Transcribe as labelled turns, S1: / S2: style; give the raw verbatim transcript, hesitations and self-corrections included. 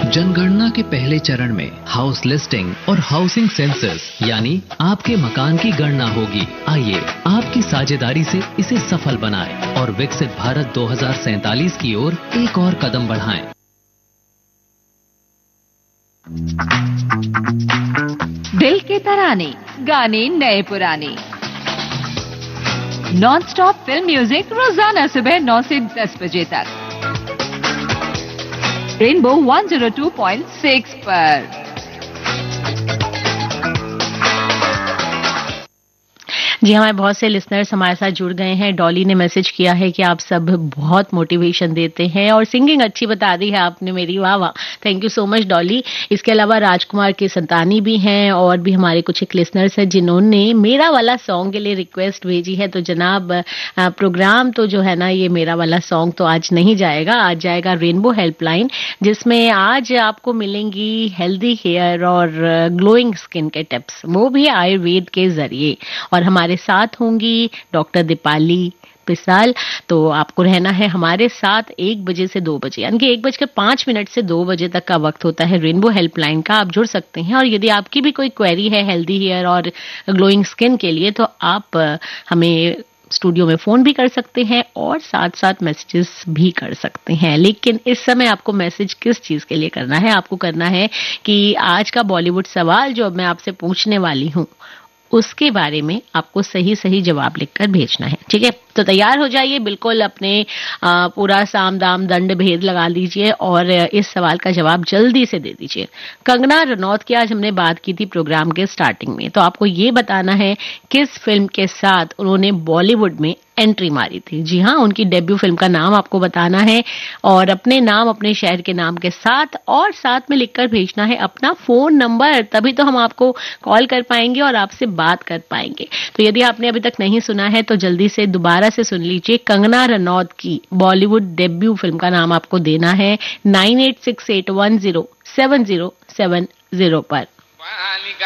S1: जनगणना के पहले चरण में हाउस लिस्टिंग और हाउसिंग सेंसस यानी आपके मकान की गणना होगी। आइए आपकी साझेदारी से इसे सफल बनाएं और विकसित भारत दो हज़ार सैंतालीस की ओर एक और कदम बढ़ाएं।
S2: दिल के तराने, गाने नए पुराने, नॉन स्टॉप फिल्म म्यूजिक रोजाना सुबह नौ से दस बजे तक रेनबो एक सौ दो पॉइंट छह पर।
S3: जी, हमारे बहुत से लिसनर्स हमारे साथ जुड़ गए हैं। डॉली ने मैसेज किया है कि आप सब बहुत मोटिवेशन देते हैं और सिंगिंग अच्छी बता दी है आपने मेरी, वाह वाह, thank you so much Dolly. इसके अलावा राजकुमार के संतानी भी हैं और भी हमारे कुछ एक लिसनर्स हैं जिन्होंने मेरा वाला सॉन्ग के लिए रिक्वेस्ट भेजी है। तो जनाब प्रोग्राम तो जो है ना, ये मेरा वाला सॉन्ग तो आज नहीं जाएगा, आज जाएगा रेनबो हेल्पलाइन, जिसमें आज आपको मिलेंगी हेल्दी हेयर और ग्लोइंग स्किन के टिप्स, वो भी आयुर्वेद के जरिए। और हमारे साथ होंगी डॉक्टर दीपाली पिसाल। तो आपको रहना है हमारे साथ एक बजे से दो बजे, यानी कि एक बजकर पांच मिनट से दो बजे तक का वक्त होता है रेनबो हेल्पलाइन का। आप जुड़ सकते हैं और यदि आपकी भी कोई क्वेरी है हेल्दी हेयर और ग्लोइंग स्किन के लिए तो आप हमें स्टूडियो में फोन भी कर सकते हैं और साथ साथ मैसेजेस भी कर सकते हैं। लेकिन इस समय आपको मैसेज किस चीज के लिए करना है? आपको करना है कि आज का बॉलीवुड सवाल जो मैं आपसे पूछने वाली हूं उसके बारे में आपको सही सही जवाब लिखकर भेजना है। ठीक है, तो तैयार हो जाइए, बिल्कुल अपने आ, पूरा साम दाम दंड भेद लगा लीजिए और इस सवाल का जवाब जल्दी से दे दीजिए। कंगना रनौत की आज हमने बात की थी प्रोग्राम के स्टार्टिंग में, तो आपको ये बताना है किस फिल्म के साथ उन्होंने बॉलीवुड में एंट्री मारी थी। जी हाँ, उनकी डेब्यू फिल्म का नाम आपको बताना है और अपने नाम अपने शहर के नाम के साथ और साथ में लिखकर भेजना है अपना फोन नंबर, तभी तो हम आपको कॉल कर पाएंगे और आपसे बात कर पाएंगे। तो यदि आपने अभी तक नहीं सुना है तो जल्दी से दोबारा से सुन लीजिए। कंगना रनौत की बॉलीवुड डेब्यू फिल्म का नाम आपको देना है nine eight six eight one zero seven zero seven zero पर।